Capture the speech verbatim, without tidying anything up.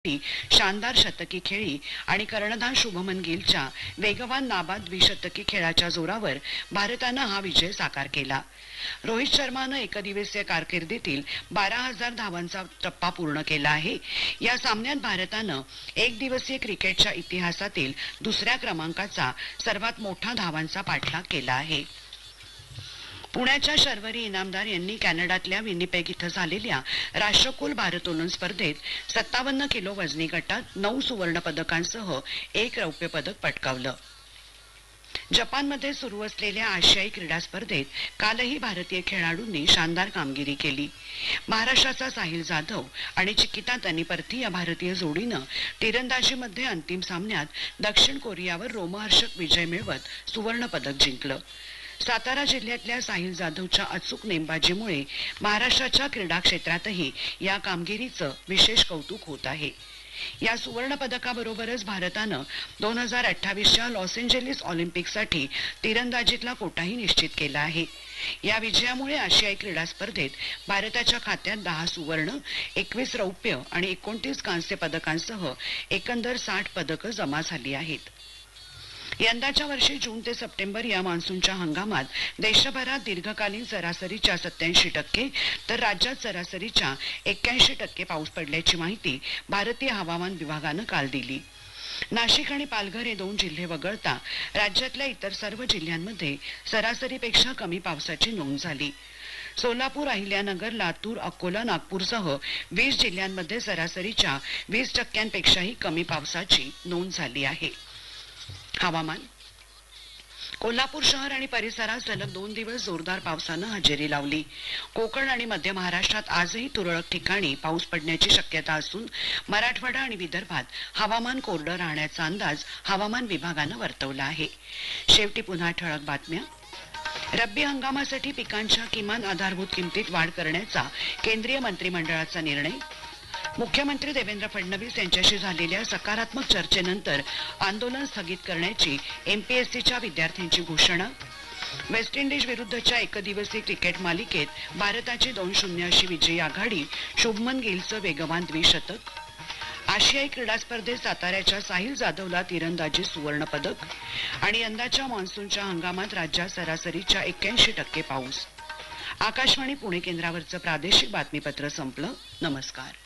शानदार शतकी खेळी आणि कर्णधार शुभमन गिलच्या वेगवान नाबाद द्विशतकी खेळाच्या जोरावर भारतानं हा विजय साकार केला. रोहित शर्मानं एकदिवसीय कारकिर्दीतील बारा हजार धावांचा टप्पा पूर्ण केला आहे. या सामन्यात भारतानं एक दिवसीय क्रिकेटच्या इतिहासातील दुसऱ्या क्रमांकाचा सर्वात मोठा धावांचा पाठलाग केला आहे. पुण्याच्या शर्वरी इनामदार यांनी कॅनडातल्या विनिपेग इथं झालेल्या राष्ट्रकुल भारोत्तोलन स्पर्धेत सत्तावन्न किलो वजनी गटात नऊ सुवर्ण पदकांसह एक रौप्य पदक पटकावलं. जपानमध्ये सुरू असलेल्या आशियाई क्रीडा स्पर्धेत कालही भारतीय खेळाडूंनी शानदार कामगिरी केली. महाराष्ट्राचा साहिल जाधव आणि चिकिता तनिपर्थी या भारतीय जोडीनं तिरंदाजीमध्ये अंतिम सामन्यात दक्षिण कोरियावर रोमहर्षक विजय मिळवत सुवर्ण पदक जिंकलं. सातारा जिल्ह्यातल्या साहिल जाधवच्या अचूक नेमबाजीमुळे महाराष्ट्राच्या क्रीडा क्षेत्रातही या कामगिरीचं विशेष कौतुक होत आहे. या सुवर्ण पदकाबरोबरच भारतानं दोन हजार अठ्ठावीसच्या लॉस एंजेलिस ऑलिम्पिकसाठी तिरंदाजीतला कोटाही निश्चित केला आहे. या विजयामुळे आशियाई क्रीडा स्पर्धेत भारताच्या खात्यात दहा सुवर्ण, एकवीस रौप्य आणि एकोणतीस कांस्य पदकांसह एकंदर साठ पदकं जमा झाली आहेत. यंदाच्या वर्षी जून ते सप्टेंबर या मान्सूनच्या हंगामात देशभरात दीर्घकालीन सरासरीच्या सत्याऐंशी टक्के तर राज्यात सरासरीच्या एक्क्याऐंशी टक्के पाऊस पडल्याची माहिती भारतीय हवामान विभागानं काल दिली. नाशिक आणि पालघर हे दोन जिल्हे वगळता राज्यातल्या इतर सर्व जिल्ह्यांमध्ये सरासरीपेक्षा कमी पावसाची नोंद झाली. सोलापूर, अहिल्यानगर, लातूर, अकोला, नागपूरसह वीस जिल्ह्यांमध्ये सरासरीच्या वीस टक्क्यांपेक्षाही कमी पावसाची नोंद झाली आहे. हवामान. कोल्हापूर शहर आणि परिसरात सलग दोन दिवस जोरदार पावसानं हजेरी लावली. कोकण आणि मध्य महाराष्ट्रात आजही तुरळक ठिकाणी पाऊस पडण्याची शक्यता असून मराठवाडा आणि विदर्भात हवामान कोरडं राहण्याचा अंदाज हवामान विभागानं वर्तवला आहे. शेवटी पुन्हा ठळक बातम्या. रब्बी हंगामासाठी पिकांच्या किमान आधारभूत किमतीत वाढ करण्याचा केंद्रीय मंत्रिमंडळाचा निर्णय. मुख्यमंत्री देवेंद्र फडणवीस यांच्याशी झालेल्या सकारात्मक चर्चेनंतर आंदोलन स्थगित करण्याची एमपीएससीच्या विद्यार्थ्यांची घोषणा. वेस्ट इंडिज विरुद्धच्या एकदिवसीय क्रिकेट मालिकेत भारताची दोन शून्य अशी विजयी आघाडी. शुभमन गिलचं वेगवान द्विशतक. आशियाई क्रीडा स्पर्धेत साताऱ्याच्या साहिल जाधवला तिरंदाजी सुवर्ण पदक. आणि यंदाच्या मान्सूनच्या हंगामात राज्यात सरासरीच्या एक्क्याऐंशी टक्के पाऊस. आकाशवाणी पुणे केंद्रावरचं प्रादेशिक बातमीपत्र संपलं. नमस्कार.